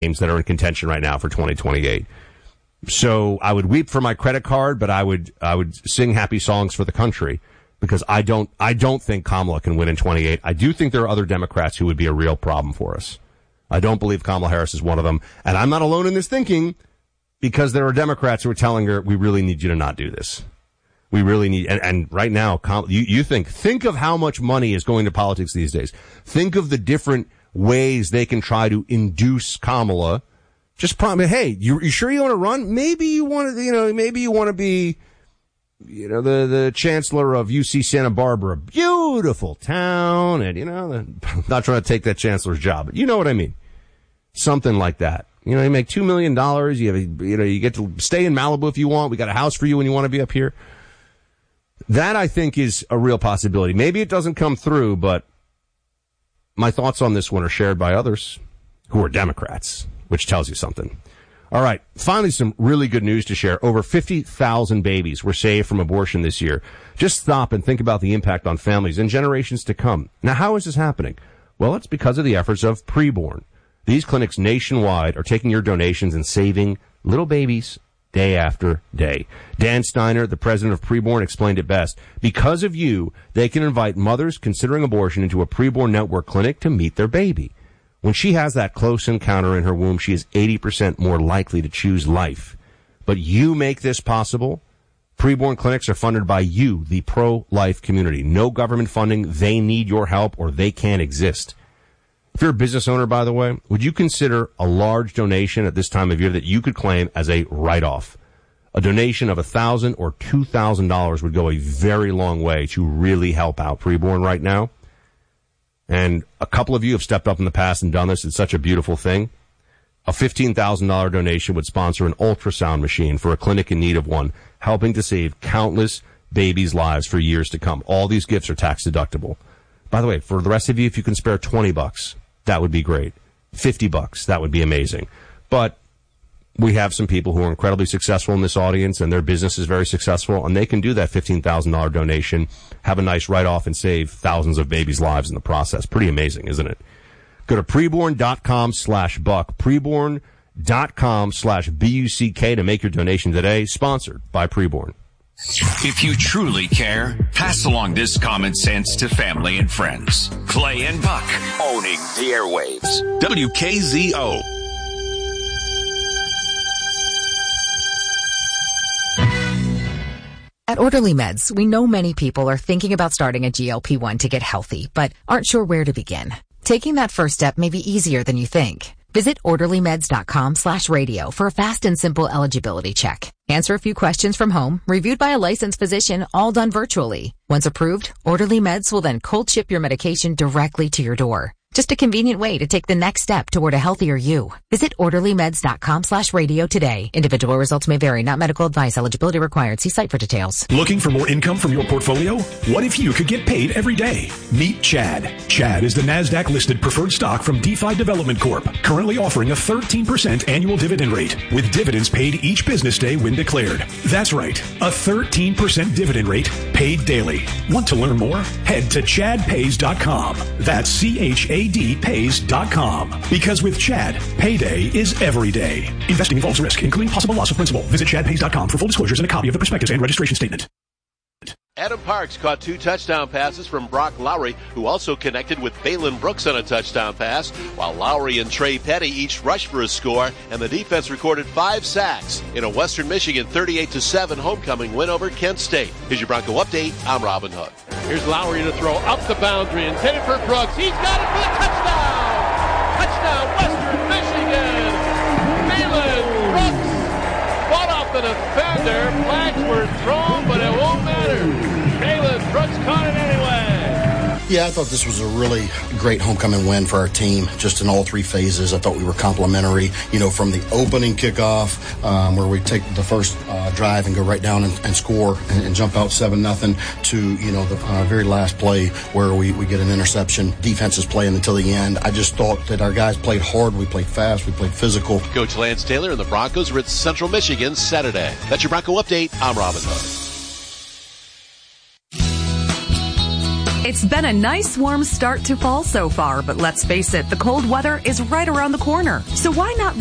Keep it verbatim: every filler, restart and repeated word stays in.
games that are in contention right now for twenty twenty-eight. So I would weep for my credit card, but I would I would sing happy songs for the country because I don't I don't think Kamala can win in twenty-eight. I do think there are other Democrats who would be a real problem for us. I don't believe Kamala Harris is one of them, and I'm not alone in this thinking because there are Democrats who are telling her we really need you to not do this. We really need, and, and right now, you, you think, think of how much money is going to politics these days. Think of the different ways they can try to induce Kamala. Just promise, hey, you, you sure you want to run? Maybe you want to, you know, maybe you want to be, you know, the, the chancellor of U C Santa Barbara, beautiful town, and, you know, the, I'm not trying to take that chancellor's job, but you know what I mean. Something like that. You know, you make two million dollars, you have, a, you know, you get to stay in Malibu if you want, we got a house for you when you want to be up here. That, I think, is a real possibility. Maybe it doesn't come through, but my thoughts on this one are shared by others who are Democrats, which tells you something. All right, finally, some really good news to share. Over fifty thousand babies were saved from abortion this year. Just stop and think about the impact on families and generations to come. Now, how is this happening? Well, it's because of the efforts of Preborn. These clinics nationwide are taking your donations and saving little babies day after day. Dan Steiner, the president of Preborn, explained it best. Because of you, they can invite mothers considering abortion into a Preborn network clinic to meet their baby. When she has that close encounter in her womb, she is eighty percent more likely to choose life. But you make this possible. Preborn clinics are funded by you, the pro-life community. No government funding. They need your help or they can't exist. If you're a business owner, by the way, would you consider a large donation at this time of year that you could claim as a write-off? A donation of one thousand dollars or two thousand dollars would go a very long way to really help out Preborn right now. And a couple of you have stepped up in the past and done this. It's such a beautiful thing. A fifteen thousand dollars donation would sponsor an ultrasound machine for a clinic in need of one, helping to save countless babies' lives for years to come. All these gifts are tax deductible. By the way, for the rest of you, if you can spare twenty bucks, that would be great. fifty bucks, that would be amazing. But we have some people who are incredibly successful in this audience, and their business is very successful, and they can do that fifteen thousand dollars donation, have a nice write-off, and save thousands of babies' lives in the process. Pretty amazing, isn't it? Go to preborn.com slash buck, preborn.com slash B-U-C-K to make your donation today. Sponsored by Preborn. If you truly care, pass along this common sense to family and friends. Clay and Buck, owning the airwaves. W K Z O. At Orderly Meds, we know many people are thinking about starting a G L P one to get healthy, but aren't sure where to begin. Taking that first step may be easier than you think. Visit orderlymeds.com slash radio for a fast and simple eligibility check. Answer a few questions from home, reviewed by a licensed physician, all done virtually. Once approved, Orderly Meds will then cold ship your medication directly to your door. Just a convenient way to take the next step toward a healthier you. Visit orderlymeds.com slash radio today. Individual results may vary, not medical advice. Eligibility required. See site for details. Looking for more income from your portfolio? What if you could get paid every day? Meet Chad. Chad is the NASDAQ-listed preferred stock from DeFi Development Corp, currently offering a thirteen percent annual dividend rate, with dividends paid each business day when declared. That's right, a thirteen percent dividend rate paid daily. Want to learn more? Head to chad pays dot com. That's C H A D pays dot com. Because with Chad, payday is every day. Investing involves risk, including possible loss of principal. Visit chad pays dot com for full disclosures and a copy of the prospectus and registration statement. Adam Parks caught two touchdown passes from Brock Lowry, who also connected with Balin Brooks on a touchdown pass, while Lowry and Trey Petty each rushed for a score, and the defense recorded five sacks in a Western Michigan thirty-eight to seven homecoming win over Kent State. Here's your Bronco update. I'm Robin Hood. Here's Lowry to throw up the boundary, intended for Brooks. He's got it for the touchdown! Touchdown, Western Michigan! Balin Brooks fought off the defender. Flags were thrown, but it won't matter. Balin Brooks caught it anyway. Yeah, I thought this was a really great homecoming win for our team, just in all three phases. I thought we were complimentary, you know, from the opening kickoff, um, where we take the first uh, drive and go right down and, and score and, and jump out seven nothing, to, you know, the uh, very last play where we, we get an interception. Defense is playing until the end. I just thought that our guys played hard. We played fast. We played physical. Coach Lance Taylor and the Broncos are at Central Michigan Saturday. That's your Bronco update. I'm Robin Hood. It's been a nice warm start to fall so far, but let's face it, the cold weather is right around the corner. So why not